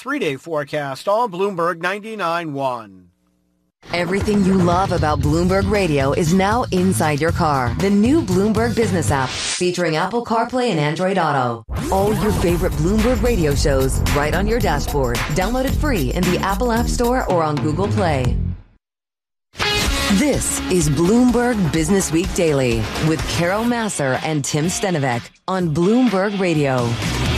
3-day forecast on Bloomberg 99.1. Everything you love about Bloomberg Radio is now inside your car. The new Bloomberg Business app featuring Apple CarPlay and Android Auto. All your favorite Bloomberg Radio shows right on your dashboard. Download it free in the Apple App Store or on Google Play. This is Bloomberg Business Week Daily with Carol Massar and Tim Stenovec on Bloomberg Radio.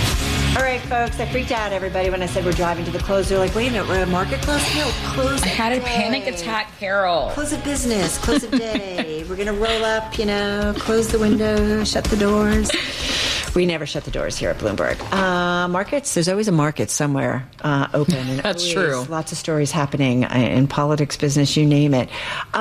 All right, folks, I freaked out, everybody, when I said we're driving to the close. They're like, wait a minute, we're at market close? No, close. I had a panic attack, Carol. Close of business, close of day. We're going to roll up, close the window, shut the doors. We never shut the doors here at Bloomberg. Markets, there's always a market somewhere open. And That's true. Lots of stories happening in politics, business, you name it.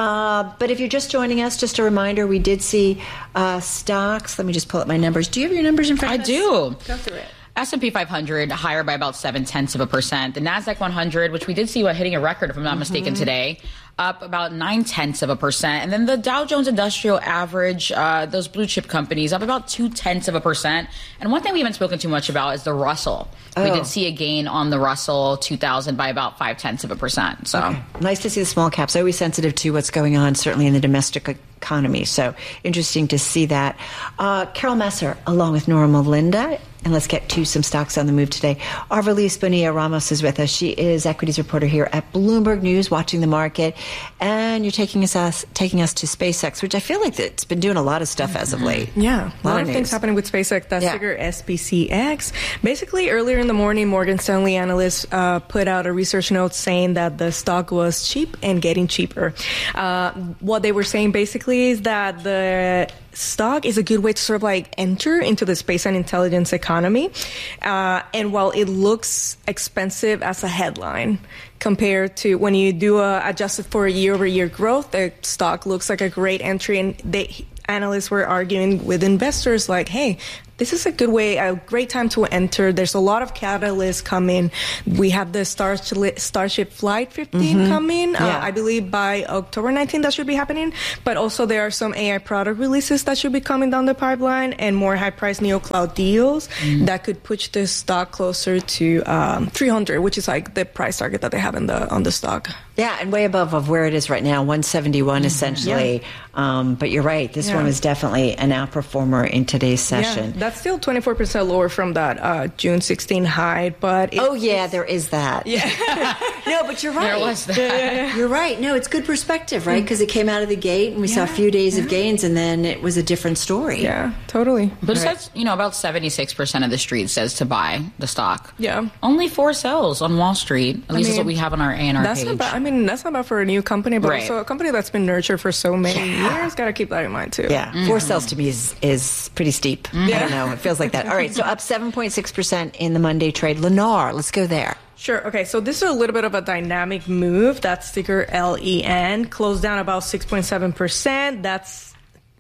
But if you're just joining us, just a reminder, we did see stocks. Let me just pull up my numbers. Do you have your numbers in front of us? I do. Go through it. S&P 500 higher by about 0.7%. The NASDAQ 100, which we did see hitting a record, if I'm not mistaken, today, up about 0.9%. And then the Dow Jones Industrial Average, those blue chip companies, up about 0.2%. And one thing we haven't spoken too much about is the Russell. We did see a gain on the Russell 2000 by about 0.5%. So nice to see the small caps. Always sensitive to what's going on, certainly in the domestic economy. So interesting to see that. Carol Massar, along with Nora Melinda. And let's get to some stocks on the move today. Arvalis Bonilla-Ramos is with us. She is equities reporter here at Bloomberg News, watching the market. And you're taking us to SpaceX, which I feel like it's been doing a lot of stuff as of late. Yeah, a lot of things happening with SpaceX. That's ticker SPCX. Basically, earlier in the morning, Morgan Stanley analysts put out a research note saying that the stock was cheap and getting cheaper. What they were saying basically is that the stock is a good way to sort of enter into the space and intelligence economy. And while it looks expensive as a headline compared to when you do adjusted for a year-over-year growth, the stock looks like a great entry. And analysts were arguing with investors hey, this is a great time to enter. There's a lot of catalysts coming. We have the Starship Flight 15 coming. I believe by October 19th that should be happening. But also there are some AI product releases that should be coming down the pipeline and more high-priced neo-cloud deals that could push the stock closer to 300, which is the price target that they have on the stock. Yeah, and way above of where it is right now, 171 essentially. Yeah. But you're right. This one is definitely an outperformer in today's session. Yeah, that's still 24% lower from that June 16 high. But there is that. Yeah. No, but you're right. There was that. You're right. No, it's good perspective, right? Because it came out of the gate and we saw a few days of gains and then it was a different story. Yeah, totally. But it says, about 76% of the street says to buy the stock. Yeah. Only 4 sells on Wall Street. At least that's what we have on our A&R page. Not bad. That's not bad for a new company, but also a company that's been nurtured for so many years. Got to keep that in mind, too. Yeah. 4 sells to me is pretty steep. I don't know. It feels like that. All right. So up 7.6% in the Monday trade. Lennar, let's go there. Sure. Okay. So this is a little bit of a dynamic move. That's ticker LEN. Closed down about 6.7%. That's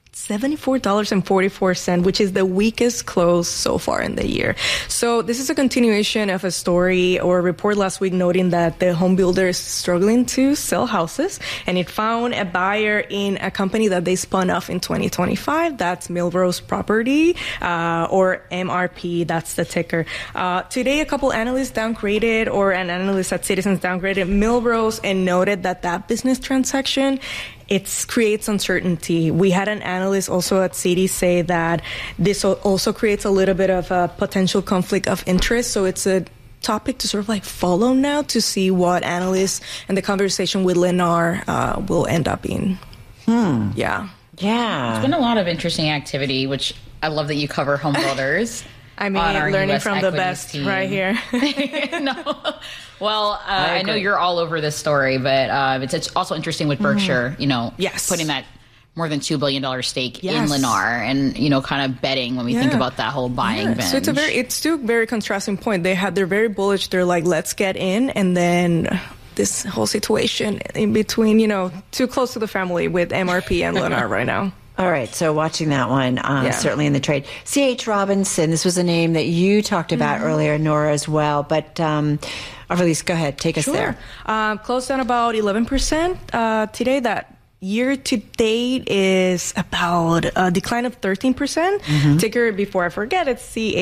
$74.44, which is the weakest close so far in the year. So this is a continuation of a story or a report last week noting that the home builder is struggling to sell houses, and it found a buyer in a company that they spun off in 2025. That's Millrose Property, or MRP. That's the ticker. Today, a couple analysts downgraded, or an analyst at Citizens downgraded Millrose and noted that business transaction, it creates uncertainty. We had an analyst also at Citi say that this also creates a little bit of a potential conflict of interest. So it's a topic to sort of follow now to see what analysts and the conversation with Lennar will end up being. Yeah. There's been a lot of interesting activity, which I love that you cover home builders. I mean, learning US from the best team. Right here. No. Well, I know you're all over this story, but it's also interesting with Berkshire, putting that more than $2 billion stake in Lennar and, kind of betting when we think about that whole buying binge. So it's two very contrasting point. They're very bullish. They're like, let's get in. And then this whole situation in between, too close to the family with MRP and Lennar right now. All right, so watching that one, certainly in the trade. C.H. Robinson, this was a name that you talked about earlier, Nora, as well. But, Arvalis, go ahead, take us there. Closed down about 11% today. That year to date is about a decline of 13%. Ticker, before I forget, it's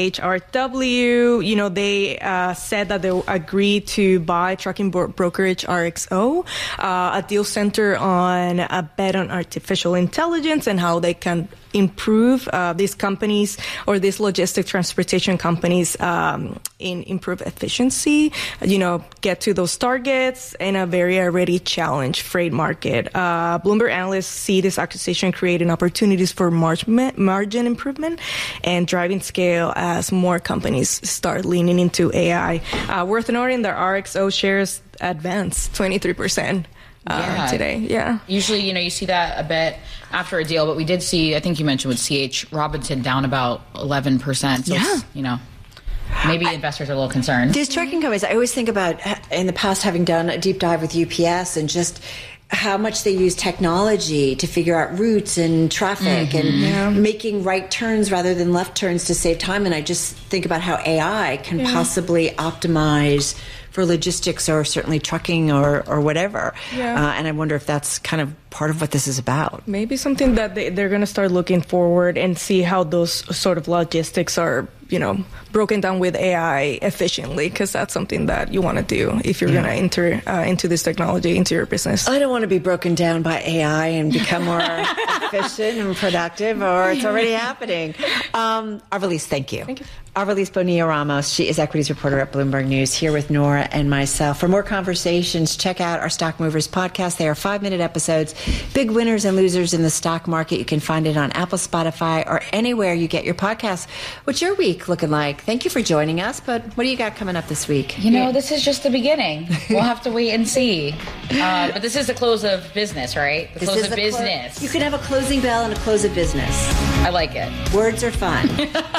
CHRW. You know, they said that they agreed to buy trucking brokerage RXO, a deal centered on a bet on artificial intelligence and how they can improve these companies or these logistic transportation companies in improve efficiency, you know, get to those targets in a very already challenged freight market. Bloomberg analysts see this acquisition creating opportunities for margin improvement and driving scale as more companies start leaning into AI. Worth noting that RXO shares advanced 23%. Today. Yeah. Usually, you know, you see that a bit after a deal, but we did see, I think you mentioned with CH Robinson down about 11%. So, you know, maybe investors are a little concerned. These trucking companies, I always think about in the past having done a deep dive with UPS and just how much they use technology to figure out routes and traffic and making right turns rather than left turns to save time. And I just think about how AI can possibly optimize for logistics or certainly trucking or whatever. And I wonder if that's kind of part of what this is about. Maybe something that they're going to start looking forward and see how those sort of logistics are, you know, broken down with AI efficiently, because that's something that you want to do if you're going to enter into this technology into your business. I don't want to be broken down by AI and become more efficient and productive, or it's already happening. Arvelise, thank you. Thank you. Arvelise Bonilla-Ramos, she is equities reporter at Bloomberg News, here with Nora and myself. For more conversations, check out our Stock Movers podcast. They are 5-minute episodes, big winners and losers in the stock market. You can find it on Apple, Spotify, or anywhere you get your podcasts. What's your week looking like? Thank you for joining us, but what do you got coming up this week? You know, this is just the beginning. We'll have to wait and see. But this is the close of business, right? The close of business. You could have a closing bell and a close of business. I like it. Words are fun.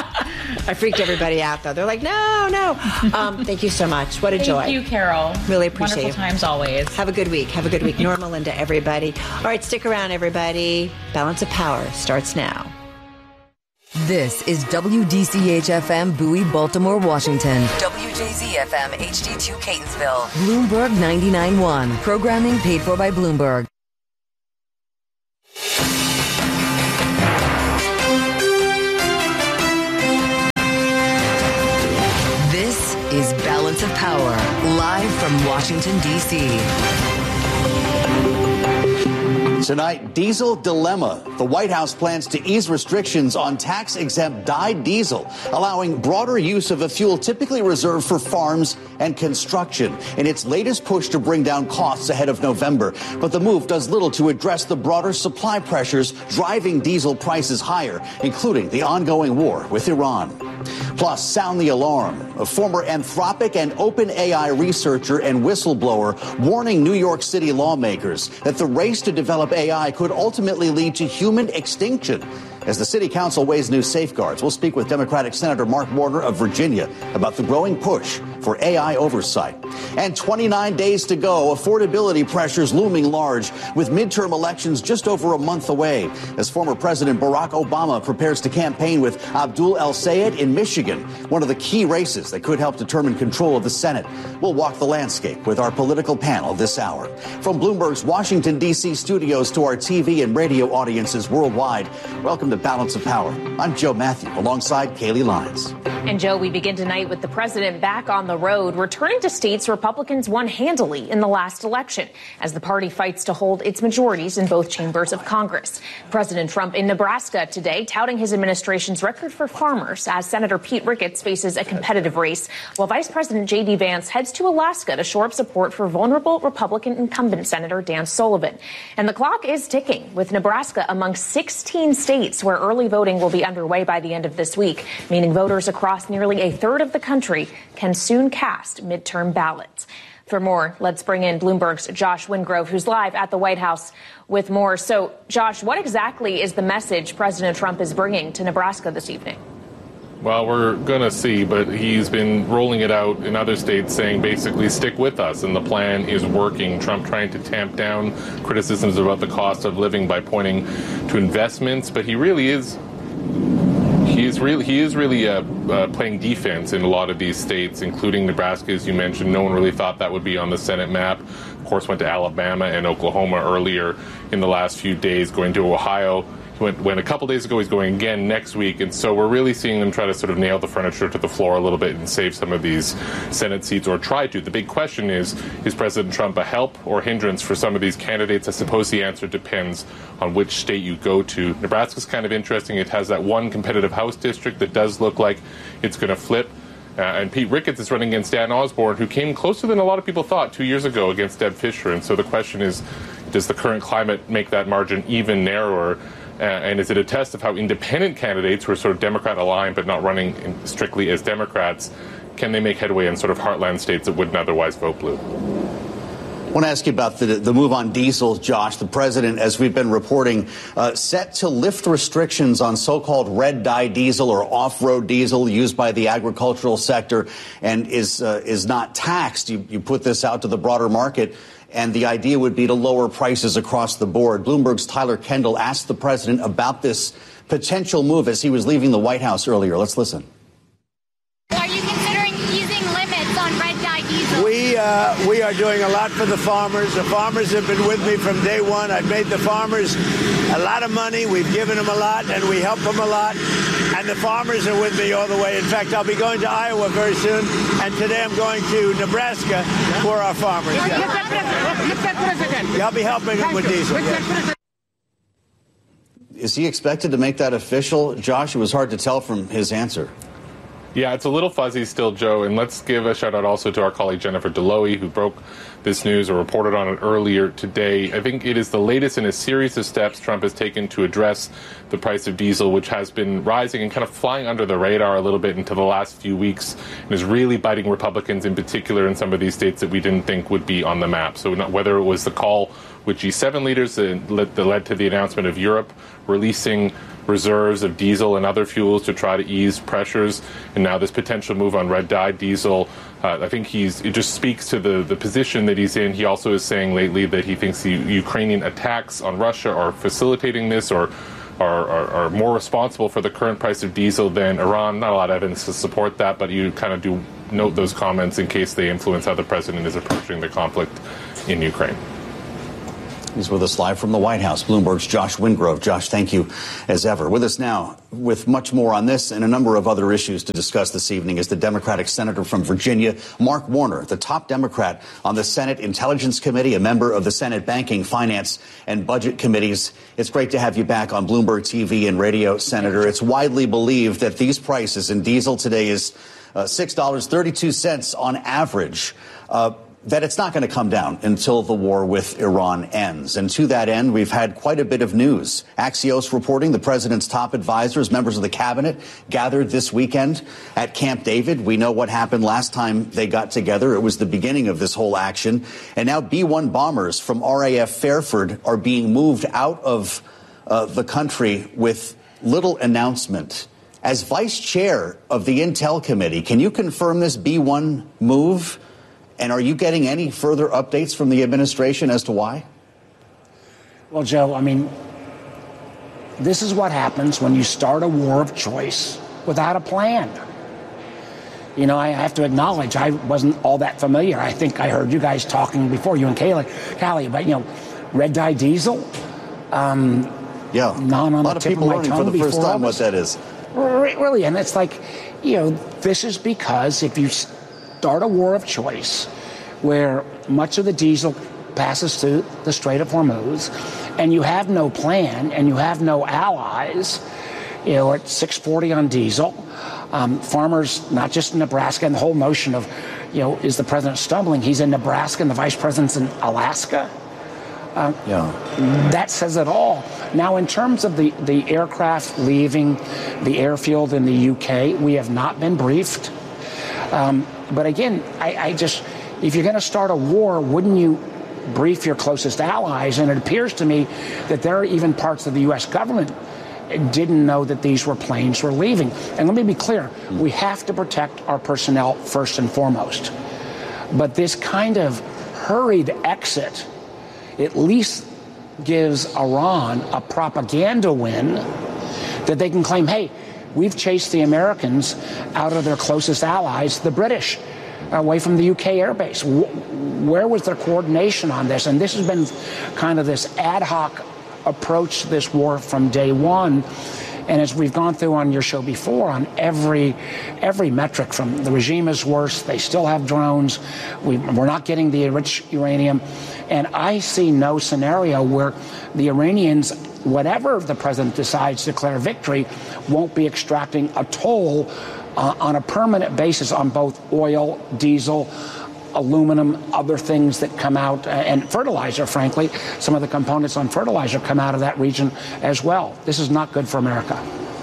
I freaked everybody out, though. They're like, no. Thank you so much. What a joy. Thank you, Carol. Really appreciate it. Wonderful times always. Have a good week. Norma, Linda, everybody. All right, stick around, everybody. Balance of Power starts now. This is WDCH-FM Bowie, Baltimore, Washington. WJZ-FM HD2 Catonsville. Bloomberg 99.1. Programming paid for by Bloomberg. This is Balance of Power, live from Washington, D.C. Tonight, diesel dilemma. The White House plans to ease restrictions on tax-exempt dyed diesel, allowing broader use of a fuel typically reserved for farms and construction in its latest push to bring down costs ahead of November. But the move does little to address the broader supply pressures driving diesel prices higher, including the ongoing war with Iran. Plus, sound the alarm. A former Anthropic and OpenAI researcher and whistleblower warning New York City lawmakers that the race to develop AI could ultimately lead to human extinction. As the city council weighs new safeguards, we'll speak with Democratic Senator Mark Warner of Virginia about the growing push for AI oversight. And 29 days to go, affordability pressures looming large, with midterm elections just over a month away, as former President Barack Obama prepares to campaign with Abdul El-Sayed in Michigan, one of the key races that could help determine control of the Senate. We'll walk the landscape with our political panel this hour. From Bloomberg's Washington, D.C. studios to our TV and radio audiences worldwide, welcome to Balance of Power. I'm Joe Matthew, alongside Kaylee Lyons. And Joe, we begin tonight with the president back on the road, returning to states Republicans won handily in the last election, as the party fights to hold its majorities in both chambers of Congress. President Trump in Nebraska today, touting his administration's record for farmers, as Senator Pete Ricketts faces a competitive race, while Vice President J.D. Vance heads to Alaska to shore up support for vulnerable Republican incumbent Senator Dan Sullivan. And the clock is ticking, with Nebraska among 16 states where early voting will be underway by the end of this week, meaning voters across nearly a third of the country can soon cast midterm ballots. For more, let's bring in Bloomberg's Josh Wingrove, who's live at the White House with more. So, Josh, what exactly is the message President Trump is bringing to Nebraska this evening? Well, we're going to see, but he's been rolling it out in other states, saying basically stick with us, and the plan is working. Trump trying to tamp down criticisms about the cost of living by pointing to investments, but he is he is really playing defense in a lot of these states, including Nebraska, as you mentioned. No one really thought that would be on the Senate map. Of course, went to Alabama and Oklahoma earlier in the last few days, going to Ohio. He went a couple days ago. He's going again next week. And so we're really seeing them try to sort of nail the furniture to the floor a little bit and save some of these Senate seats, or try to. The big question is President Trump a help or hindrance for some of these candidates? I suppose the answer depends on which state you go to. Nebraska's kind of interesting. It has that one competitive House district that does look like it's going to flip. And Pete Ricketts is running against Dan Osborne, who came closer than a lot of people thought 2 years ago against Deb Fischer. And so the question is, does the current climate make that margin even narrower? And is it a test of how independent candidates who are sort of Democrat aligned but not running strictly as Democrats, can they make headway in sort of heartland states that wouldn't otherwise vote blue? I want to ask you about the move on diesel, Josh. The president, as we've been reporting, set to lift restrictions on so-called red dye diesel or off-road diesel used by the agricultural sector and is not taxed. You put this out to the broader market, and the idea would be to lower prices across the board. Bloomberg's Tyler Kendall asked the president about this potential move as he was leaving the White House earlier. Let's listen. Are you considering easing limits on red dye diesel? We are doing a lot for the farmers. The farmers have been with me from day one. I've made the farmers a lot of money. We've given them a lot, and we help them a lot. And the farmers are with me all the way. In fact, I'll be going to Iowa very soon, and today I'm going to Nebraska for our farmers. Yeah, I'll be helping them with diesel. Yeah. Is he expected to make that official, Josh? It was hard to tell from his answer. Yeah, it's a little fuzzy still, Joe. And let's give a shout out also to our colleague Jennifer Deloy, who broke this news or reported on it earlier today. I think it is the latest in a series of steps Trump has taken to address the price of diesel, which has been rising and kind of flying under the radar a little bit into the last few weeks, and is really biting Republicans in particular in some of these states that we didn't think would be on the map. So whether it was the call with G7 leaders that led to the announcement of Europe releasing reserves of diesel and other fuels to try to ease pressures, and now this potential move on red dye diesel, I think it just speaks to the position that he's in. He also is saying lately that he thinks the Ukrainian attacks on Russia are facilitating this or are more responsible for the current price of diesel than Iran. Not a lot of evidence to support that, but you kind of do note those comments in case they influence how the president is approaching the conflict in Ukraine. He's with us live from the White House. Bloomberg's Josh Wingrove. Josh, thank you as ever. With us now with much more on this and a number of other issues to discuss this evening is the Democratic senator from Virginia, Mark Warner, the top Democrat on the Senate Intelligence Committee, a member of the Senate Banking, Finance, and Budget Committees. It's great to have you back on Bloomberg TV and radio, Senator. It's widely believed that these prices in diesel today is $6.32 on average. That it's not going to come down until the war with Iran ends. And to that end, we've had quite a bit of news. Axios reporting the president's top advisors, members of the cabinet, gathered this weekend at Camp David. We know what happened last time they got together. It was the beginning of this whole action. And now B-1 bombers from RAF Fairford are being moved out of the country with little announcement. As vice chair of the Intel Committee, can you confirm this B-1 move? And are you getting any further updates from the administration as to why? Well, Joe, I mean, this is what happens when you start a war of choice without a plan. You know, I have to acknowledge I wasn't all that familiar. I think I heard you guys talking before, you and Callie, about, you know, red dye diesel. Yeah, a lot of people learning for the first time what that is. Really, and it's like, you know, this is because if you start a war of choice where much of the diesel passes through the Strait of Hormuz and you have no plan and you have no allies, you know, at $6.40 on diesel, farmers, not just in Nebraska, and the whole notion of, you know, is the president stumbling? He's in Nebraska and the vice president's in Alaska. That says it all. Now, in terms of the aircraft leaving the airfield in the UK, we have not been briefed. But again, I just, if you're going to start a war, wouldn't you brief your closest allies? And it appears to me that there are even parts of the U.S. government didn't know that these planes were leaving. And let me be clear, we have to protect our personnel first and foremost. But this kind of hurried exit at least gives Iran a propaganda win that they can claim, hey, we've chased the Americans out of their closest allies, the British, away from the UK airbase. Where was their coordination on this? And this has been kind of this ad hoc approach to this war from day one. And as we've gone through on your show before, on every metric, from the regime is worse, they still have drones, we're not getting the enriched uranium. And I see no scenario where the Iranians, whatever the president decides to declare victory, won't be extracting a toll on a permanent basis on both oil, diesel, aluminum, other things that come out, and fertilizer, frankly. Some of the components on fertilizer come out of that region as well. This is not good for America.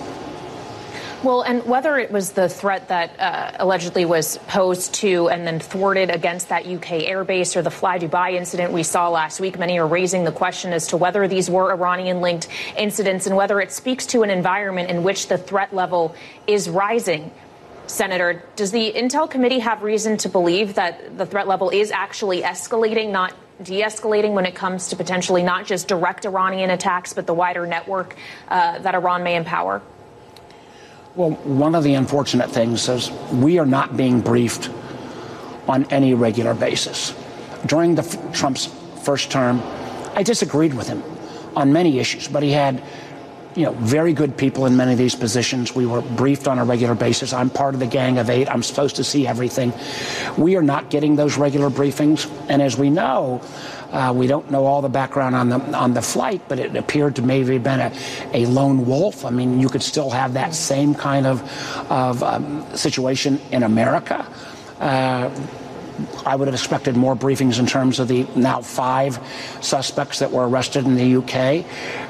Well, and whether it was the threat that allegedly was posed to and then thwarted against that UK airbase or the Fly Dubai incident we saw last week, many are raising the question as to whether these were Iranian-linked incidents and whether it speaks to an environment in which the threat level is rising. Senator, does the Intel Committee have reason to believe that the threat level is actually escalating, not de-escalating, when it comes to potentially not just direct Iranian attacks, but the wider network that Iran may empower? Well, one of the unfortunate things is we are not being briefed on any regular basis. During Trump's first term, I disagreed with him on many issues, but he had very good people in many of these positions. We were briefed on a regular basis. I'm part of the Gang of Eight. I'm supposed to see everything. We are not getting those regular briefings. And as we know, we don't know all the background on the flight, but it appeared to maybe have been a lone wolf. I mean, you could still have that same kind of situation in America. I would have expected more briefings in terms of the now 5 suspects that were arrested in the UK.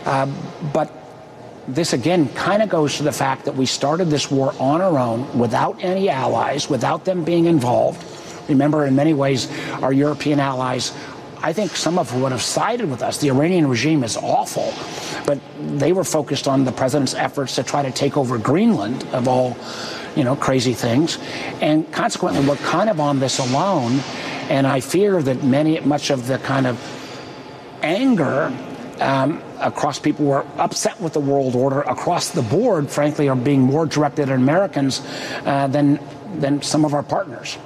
But this, again, kind of goes to the fact that we started this war on our own, without any allies, without them being involved. Remember, in many ways, our European allies, I think some of who would have sided with us. The Iranian regime is awful, but they were focused on the president's efforts to try to take over Greenland, of all, crazy things. And consequently, we're kind of on this alone. And I fear that much of the kind of anger across people who are upset with the world order across the board, frankly, are being more directed at Americans than some of our partners.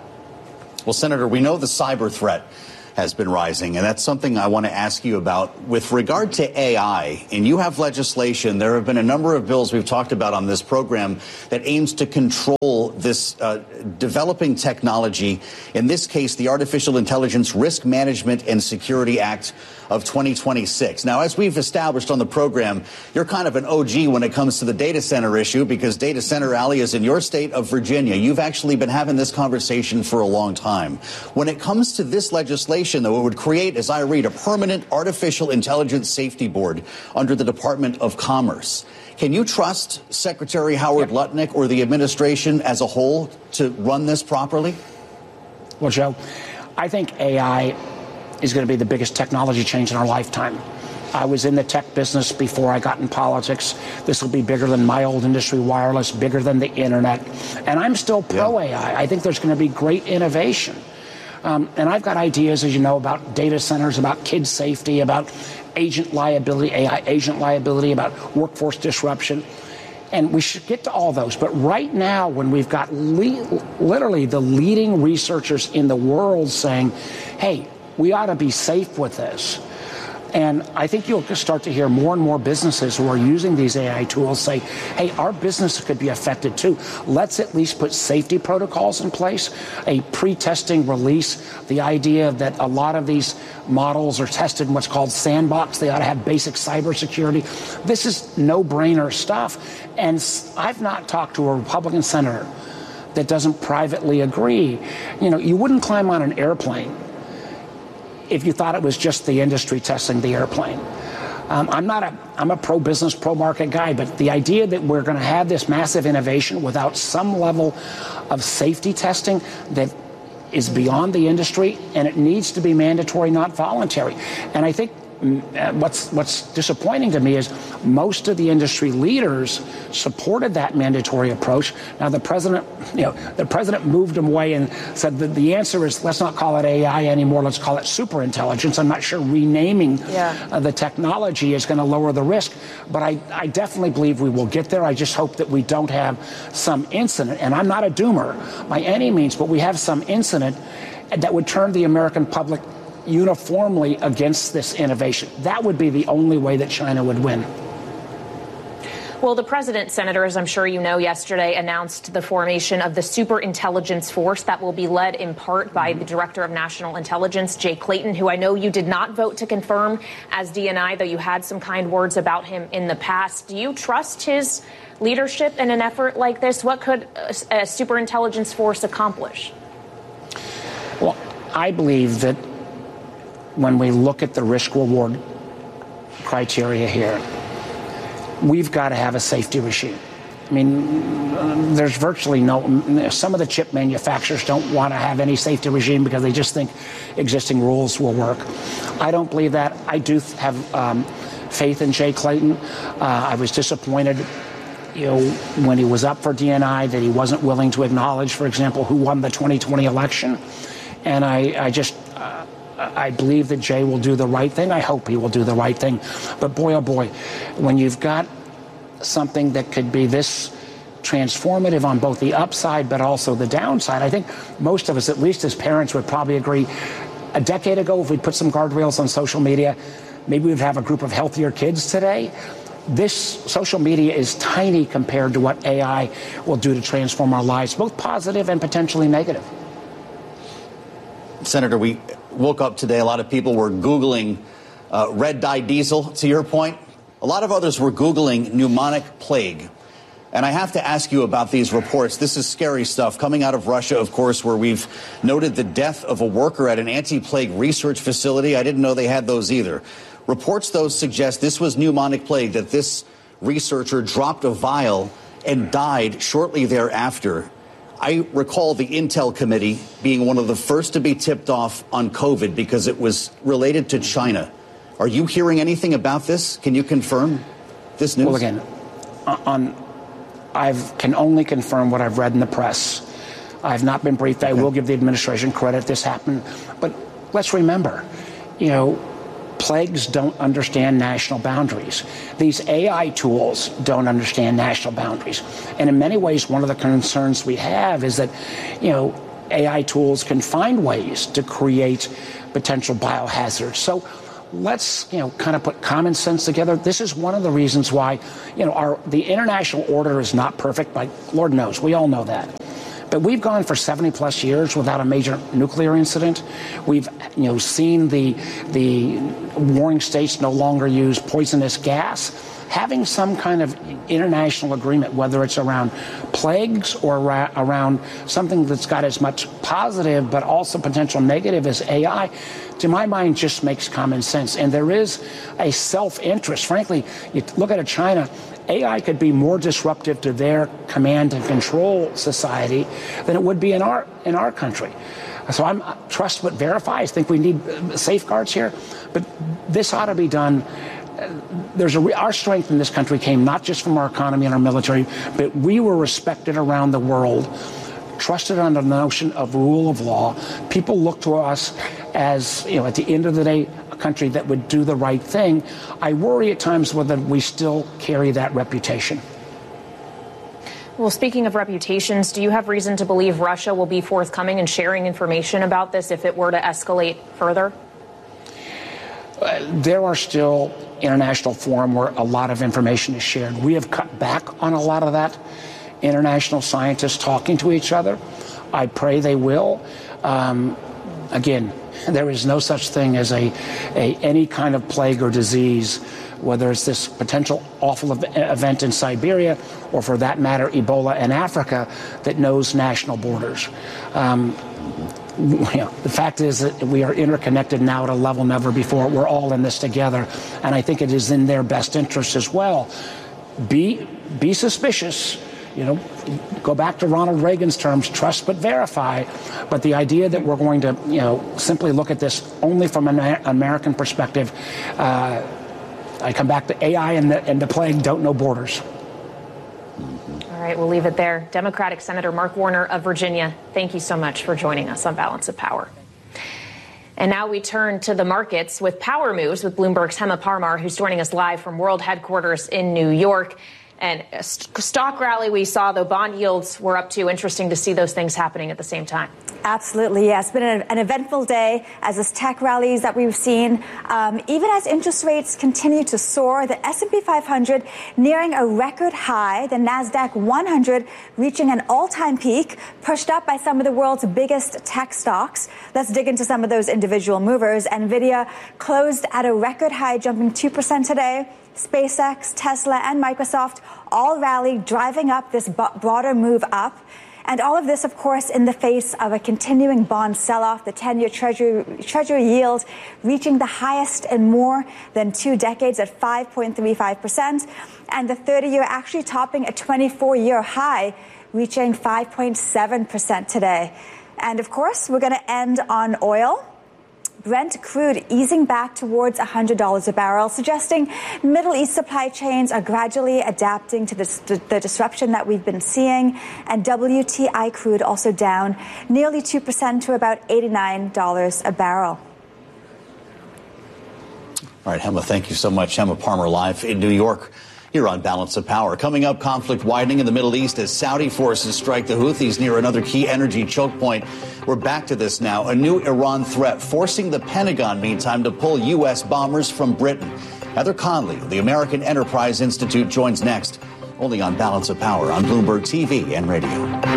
Well, Senator, we know the cyber threat has been rising, and that's something I want to ask you about. With regard to AI, and you have legislation, there have been a number of bills we've talked about on this program that aims to control this developing technology, in this case, the Artificial Intelligence Risk Management and Security Act of 2026. Now, as we've established on the program, you're kind of an OG when it comes to the data center issue, because Data Center Alley is in your state of Virginia. You've actually been having this conversation for a long time. When it comes to this legislation, though, it would create, as I read, a permanent artificial intelligence safety board under the Department of Commerce. Can you trust Secretary Howard Lutnick or the administration as a whole to run this properly? Well, Joe, I think AI is going to be the biggest technology change in our lifetime. I was in the tech business before I got in politics. This will be bigger than my old industry, wireless, bigger than the internet. And I'm still pro-AI. I think there's going to be great innovation. And I've got ideas, as you know, about data centers, about kid safety, about agent liability, AI agent liability, about workforce disruption. And we should get to all those. But right now, when we've got literally the leading researchers in the world saying, hey, we ought to be safe with this. And I think you'll start to hear more and more businesses who are using these AI tools say, hey, our business could be affected too. Let's at least put safety protocols in place, a pre-testing release, the idea that a lot of these models are tested in what's called sandbox. They ought to have basic cybersecurity. This is no-brainer stuff. And I've not talked to a Republican senator that doesn't privately agree. You wouldn't climb on an airplane if you thought it was just the industry testing the airplane. I'm a pro-business, pro-market guy, but the idea that we're going to have this massive innovation without some level of safety testing that is beyond the industry, and it needs to be mandatory, not voluntary. And I think what's disappointing to me is most of the industry leaders supported that mandatory approach. Now the president moved them away and said that the answer is let's not call it AI anymore. Let's call it superintelligence. I'm not sure renaming the technology is going to lower the risk, but I definitely believe we will get there. I just hope that we don't have some incident, and I'm not a doomer by any means, but we have some incident that would turn the American public uniformly against this innovation. That would be the only way that China would win. Well, the president, senators, I'm sure you know, yesterday announced the formation of the Superintelligence Force that will be led in part by the Director of National Intelligence, Jay Clayton, who I know you did not vote to confirm as DNI, though you had some kind words about him in the past. Do you trust his leadership in an effort like this? What could a Superintelligence Force accomplish? Well, I believe that when we look at the risk-reward criteria here, we've got to have a safety regime. I mean, there's virtually some of the chip manufacturers don't want to have any safety regime because they just think existing rules will work. I don't believe that. I do have faith in Jay Clayton. I was disappointed, when he was up for DNI that he wasn't willing to acknowledge, for example, who won the 2020 election. And I believe that Jay will do the right thing. I hope he will do the right thing. But boy, oh boy, when you've got something that could be this transformative on both the upside but also the downside, I think most of us, at least as parents, would probably agree a decade ago, if we'd put some guardrails on social media, maybe we'd have a group of healthier kids today. This social media is tiny compared to what AI will do to transform our lives, both positive and potentially negative. Senator, we woke up today, a lot of people were Googling red dye diesel, to your point. A lot of others were Googling pneumonic plague. And I have to ask you about these reports. This is scary stuff coming out of Russia, of course, where we've noted the death of a worker at an anti-plague research facility. I didn't know they had those either. Reports, though, suggest this was pneumonic plague, that this researcher dropped a vial and died shortly thereafter. I recall the Intel Committee being one of the first to be tipped off on COVID because it was related to China. Are you hearing anything about this? Can you confirm this news? Well, again, I can only confirm what I've read in the press. I've not been briefed. Okay. I will give the administration credit. This happened. But let's remember, plagues don't understand national boundaries. These AI tools don't understand national boundaries. And in many ways, one of the concerns we have is that, AI tools can find ways to create potential biohazards. So let's, kind of put common sense together. This is one of the reasons why, the international order is not perfect. Like, Lord knows, we all know that. But we've gone for 70 plus years without a major nuclear incident. We've, seen the warring states no longer use poisonous gas. Having some kind of international agreement, whether it's around plagues or around something that's got as much positive but also potential negative as AI, to my mind, just makes common sense. And there is a self-interest. Frankly, you look at China, AI could be more disruptive to their command and control society than it would be in our country. So I'm trust but verify. I think we need safeguards here, but this ought to be done. Our strength in this country came not just from our economy and our military, but we were respected around the world, trusted on the notion of rule of law. People look to us as, at the end of the day, a country that would do the right thing. I worry at times whether we still carry that reputation. Well, speaking of reputations, do you have reason to believe Russia will be forthcoming and sharing information about this if it were to escalate further? There are still international forum where a lot of information is shared. We have cut back on a lot of that. International scientists talking to each other. I pray they will. Again, there is no such thing as any kind of plague or disease, whether it's this potential awful event in Siberia or, for that matter, Ebola in Africa, that knows national borders. The fact is that we are interconnected now at a level never before. We're all in this together, and I think it is in their best interest as well. Be suspicious. go back to Ronald Reagan's terms, trust but verify. But the idea that we're going to, simply look at this only from an American perspective, I come back to AI and the plague don't know borders. All right, we'll leave it there. Democratic Senator Mark Warner of Virginia, thank you so much for joining us on Balance of Power. And now we turn to the markets with Power Moves with Bloomberg's Hema Parmar, who's joining us live from World Headquarters in New York. And a stock rally we saw, though bond yields were up too. Interesting to see those things happening at the same time. Absolutely, yeah. It's been an eventful day as this tech rallies that we've seen. Even as interest rates continue to soar, the S&P 500 nearing a record high, the NASDAQ 100 reaching an all-time peak, pushed up by some of the world's biggest tech stocks. Let's dig into some of those individual movers. NVIDIA closed at a record high, jumping 2% today. SpaceX, Tesla, and Microsoft all rallied, driving up this broader move up. And all of this, of course, in the face of a continuing bond sell-off, the 10-year treasury yield reaching the highest in more than 2 decades at 5.35%, and the 30-year actually topping a 24-year high, reaching 5.7% today. And, of course, we're going to end on oil. Brent crude easing back towards $100 a barrel, suggesting Middle East supply chains are gradually adapting to the disruption that we've been seeing. And WTI crude also down nearly 2% to about $89 a barrel. All right, Hema, thank you so much. Hema Parmar live in New York. Here on Balance of Power. Coming up, conflict widening in the Middle East as Saudi forces strike the Houthis near another key energy choke point. We're back to this now. A new Iran threat forcing the Pentagon, meantime, to pull U.S. bombers from Britain. Heather Conley of the American Enterprise Institute joins next, only on Balance of Power on Bloomberg TV and radio.